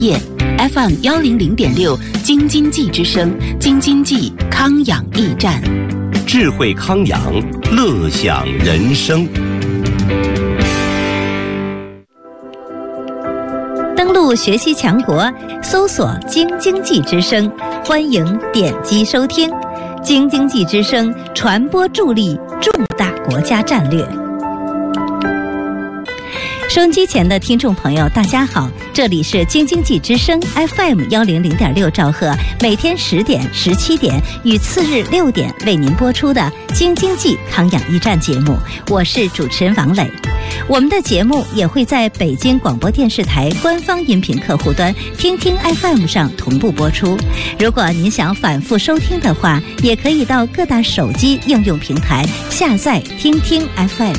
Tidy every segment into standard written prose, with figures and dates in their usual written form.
业 FM 100.6京津冀之声，京津冀康养驿站， 智慧康养，乐享人生。 登录学习强国，搜索京津冀之声，欢迎点击收听。京津冀之声传播助力重大国家战略。收音机前的听众朋友大家好，这里是京津冀之声 FM 100.6兆赫，每天10点、17点与次日6点为您播出的京津冀康养驿站节目，我是主持人王磊。我们的节目也会在北京广播电视台官方音频客户端听听 FM 上同步播出。如果您想反复收听的话，也可以到各大手机应用平台下载听听 FM。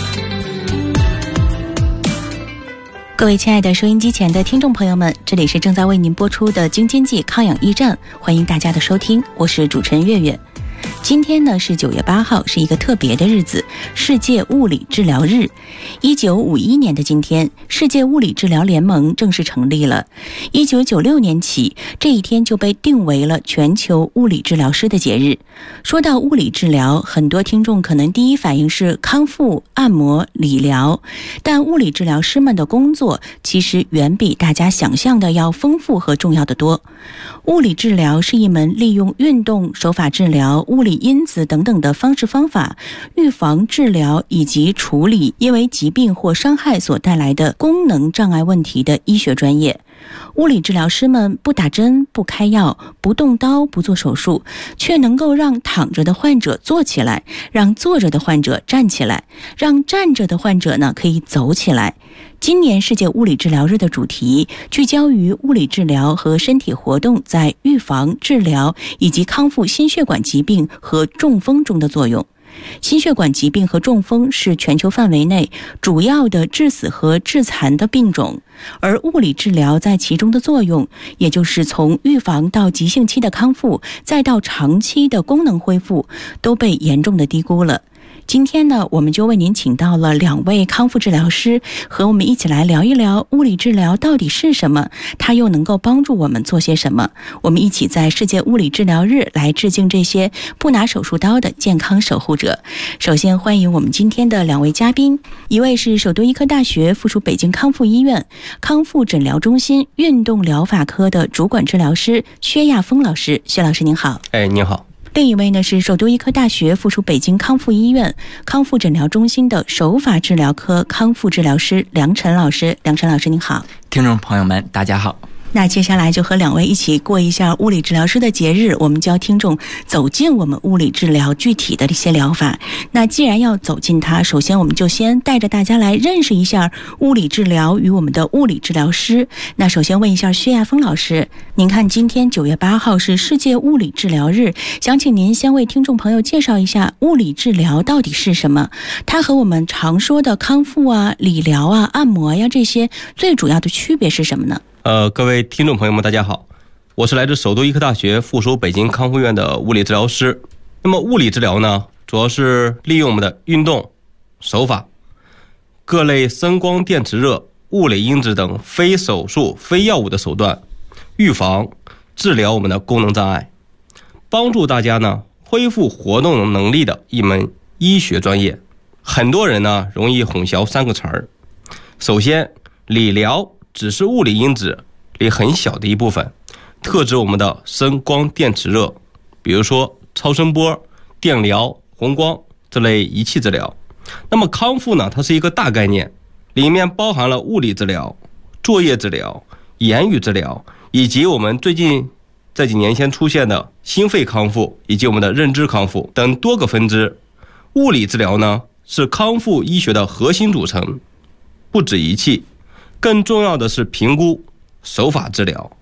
各位亲爱的收音机前的听众朋友们，这里是正在为您播出的京津冀康养驿站，欢迎大家的收听，我是主持人月月。今天呢是9月8号，是一个特别的日子，世界物理治疗日。1951年的今天，世界物理治疗联盟正式成立了。1996年起，这一天就被定为了全球物理治疗师的节日。说到物理治疗，很多听众可能第一反应是康复、按摩、理疗，但物理治疗师们的工作其实远比大家想象的要丰富和重要的多。物理治疗是一门利用运动、手法治疗、物理因子等等的方式方法，预防、治疗以及处理因为疾病或伤害所带来的功能障碍问题的医学专业。物理治疗师们不打针、不开药、不动刀、不做手术，却能够让躺着的患者坐起来，让坐着的患者站起来，让站着的患者呢可以走起来。今年世界物理治疗日的主题聚焦于物理治疗和身体活动在预防、治疗以及康复心血管疾病和中风中的作用。心血管疾病和中风是全球范围内主要的致死和致残的病种，而物理治疗在其中的作用，也就是从预防到急性期的康复，再到长期的功能恢复，都被严重的低估了。今天呢，我们就为您请到了2位康复治疗师，和我们一起来聊一聊物理治疗到底是什么，它又能够帮助我们做些什么。我们一起在世界物理治疗日来致敬这些不拿手术刀的健康守护者。首先欢迎我们今天的2位嘉宾，一位是首都医科大学附属北京康复医院康复诊疗中心运动疗法科的主管治疗师薛亚峰老师。薛老师您好。 您好。 另一位呢是首都医科大学附属北京康复医院康复诊疗中心的手法治疗科康复治疗师梁晨老师。梁晨老师您好。 听众朋友们大家好。 那接下来就和2位一起过一下物理治疗师的节日，我们教听众走进我们物理治疗具体的一些疗法。那既然要走进它，首先我们就先带着大家来认识一下物理治疗与我们的物理治疗师。那首先问一下薛亚峰老师，您看今天9月8号是世界物理治疗日，想请您先为听众朋友介绍一下物理治疗到底是什么，它和我们常说的康复啊、理疗啊、按摩呀这些最主要的区别是什么呢？ 各位听众朋友们大家好，我是来自首都医科大学附属北京康复院的物理治疗师。那么物理治疗呢，主要是利用我们的运动、手法、各类声光电磁热、物理因子等非手术、非药物的手段，预防、治疗我们的功能障碍，帮助大家呢恢复活动能力的一门医学专业。很多人呢容易混淆3个词儿。首先，理疗只是物理因子里很小的一部分，特指我们的声光电磁热，比如说超声波、电疗、红光这类仪器治疗。那么康复呢，它是一个大概念，里面包含了物理治疗、作业治疗、言语治疗，以及我们最近这几年前出现的心肺康复以及我们的认知康复等多个分支。物理治疗呢，是康复医学的核心组成，不止仪器，更重要的是评估、手法治疗。